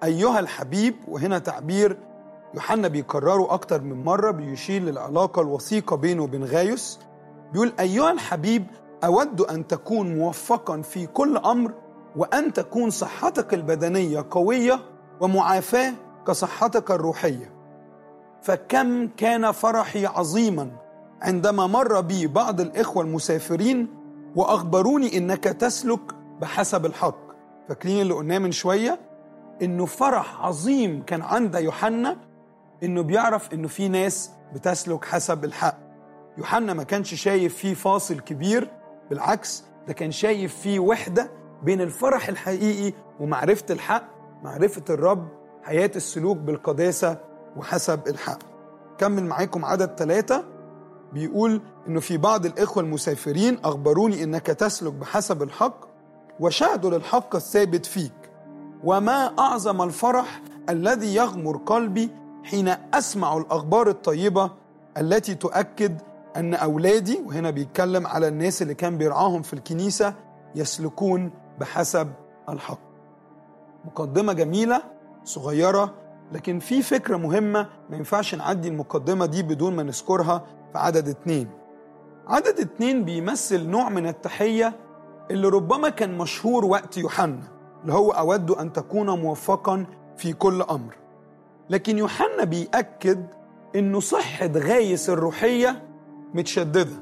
أيها الحبيب، وهنا تعبير يوحنا بيكرره أكتر من مرة بيشير للعلاقة الوثيقة بينه وبين غايوس. بيقول أيها الحبيب، أود أن تكون موفقا في كل أمر، وأن تكون صحتك البدنية قوية ومعافاة كصحتك الروحية. فكم كان فرحي عظيما عندما مر بي بعض الإخوة المسافرين وأخبروني إنك تسلك بحسب الحق. فاكرين اللي قلناه من شوية؟ إنه فرح عظيم كان عند يوحنا إنه بيعرف إنه في ناس بتسلك حسب الحق. يوحنا ما كانش شايف فيه فاصل كبير، بالعكس ده كان شايف فيه وحدة بين الفرح الحقيقي ومعرفة الحق، معرفة الرب، حياة السلوك بالقداسة وحسب الحق. كمل معاكم عدد 3 بيقول إنه في بعض الإخوة المسافرين أخبروني إنك تسلك بحسب الحق وشهدوا للحق الثابت فيك. وما أعظم الفرح الذي يغمر قلبي حين أسمع الأخبار الطيبة التي تؤكد أن أولادي، وهنا بيتكلم على الناس اللي كان بيرعاهم في الكنيسة، يسلكون بحسب الحق. مقدمة جميلة صغيرة، لكن في فكرة مهمة ما ينفعش نعدي المقدمة دي بدون ما نذكرها في عدد 2. عدد 2 بيمثل نوع من التحية اللي ربما كان مشهور وقت يوحنا، اللي هو أود أن تكون موفقا في كل أمر. لكن يوحنا بيأكد إنه صحة غايس الروحية متشددة.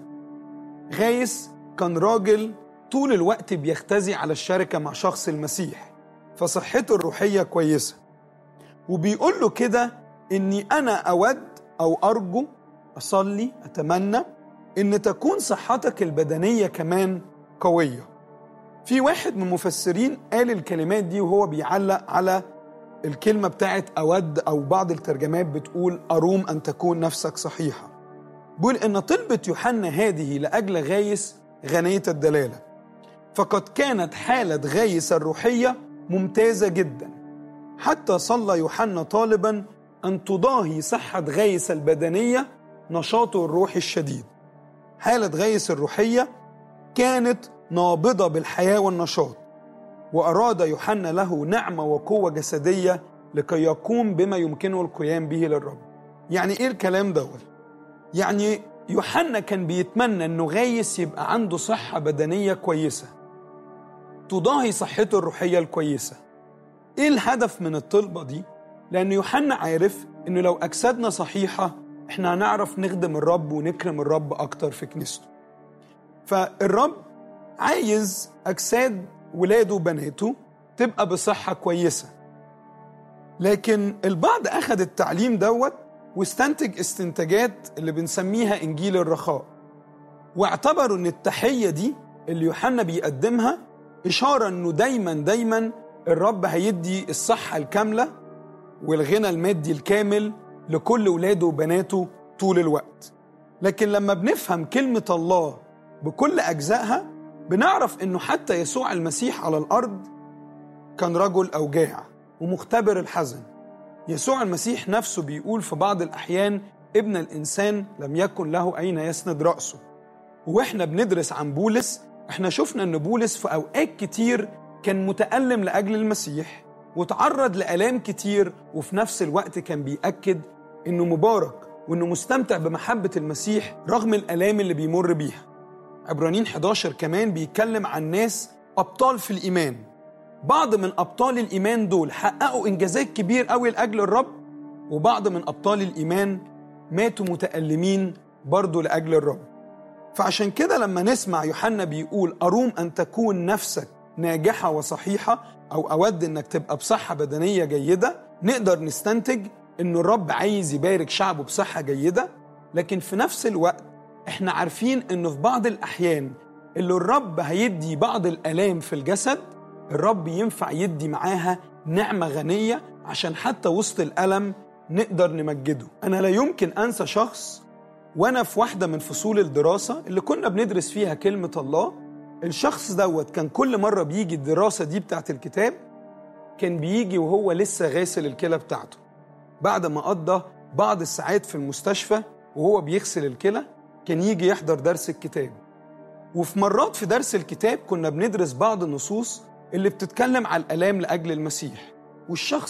غايس كان راجل طول الوقت بيختزي على الشركة مع شخص المسيح، فصحته الروحية كويسة. وبيقول له كده إني أنا أود أو أرجو، أصلي، أتمنى إن تكون صحتك البدنية كمان قوية. في واحد من المفسرين قال الكلمات دي وهو بيعلق على الكلمة بتاعت أود، أو بعض الترجمات بتقول أروم أن تكون نفسك صحيحة. بيقول إن طلبة يوحنا هذه لأجل غايس غنية الدلالة، فقد كانت حالة غايس الروحية ممتازة جدا، حتى صلى يوحنا طالبا أن تضاهي صحة غايس البدنية نشاطه الروحي الشديد. حالة غايس الروحية كانت نابضة بالحياة والنشاط، وأراد يوحنا له نعمة وقوة جسدية لكي يقوم بما يمكنه القيام به للرب. يعني إيه الكلام دوت؟ يعني يوحنا كان بيتمنى أنه غايس يبقى عنده صحة بدنية كويسة تضاهي صحته الروحية الكويسة. إيه الهدف من الطلبة دي؟ لأن يوحنا عارف أنه لو أجسادنا صحيحة إحنا هنعرف نخدم الرب ونكرم الرب أكتر في كنيسته. فالرب عايز أجساد ولاده وبناته تبقى بصحة كويسة. لكن البعض أخذ التعليم دوت واستنتج استنتاجات اللي بنسميها إنجيل الرخاء، واعتبروا أن التحية دي اللي يوحنا بيقدمها إشارة أنه دايما الرب هيدي الصحة الكاملة والغنى المادي الكامل لكل ولاده وبناته طول الوقت. لكن لما بنفهم كلمة الله بكل أجزائها بنعرف أنه حتى يسوع المسيح على الأرض كان رجل أوجاع ومختبر الحزن. يسوع المسيح نفسه بيقول في بعض الأحيان ابن الإنسان لم يكن له أين يسند رأسه. وإحنا بندرس عن بولس إحنا شفنا أن بولس في أوقات كتير كان متألم لأجل المسيح وتعرض لآلام كتير، وفي نفس الوقت كان بيأكد أنه مبارك وأنه مستمتع بمحبة المسيح رغم الآلام اللي بيمر بيها. عبرانيين 11 كمان بيتكلم عن ناس أبطال في الإيمان. بعض من أبطال الإيمان دول حققوا إنجازات كبير قوي لأجل الرب، وبعض من أبطال الإيمان ماتوا متألمين برضو لأجل الرب. فعشان كده لما نسمع يوحنا بيقول أروم أن تكون نفسك ناجحة وصحيحة، أو أود أنك تبقى بصحة بدنية جيدة، نقدر نستنتج أن الرب عايز يبارك شعبه بصحة جيدة. لكن في نفس الوقت احنا عارفين أنه في بعض الأحيان اللي الرب هيدي بعض الآلام في الجسد، الرب ينفع يدي معاها نعمة غنية عشان حتى وسط الألم نقدر نمجده. أنا لا يمكن أنسى شخص وأنا في واحدة من فصول الدراسة اللي كنا بندرس فيها كلمة الله. الشخص دوت كان كل مرة بيجي الدراسة دي بتاعت الكتاب كان بيجي وهو لسه غاسل الكلى بتاعته بعد ما قضى بعض الساعات في المستشفى وهو بيغسل الكلى، كان يجي يحضر درس الكتاب. وفي مرات في درس الكتاب كنا بندرس بعض النصوص اللي بتتكلم على الآلام لأجل المسيح، والشخص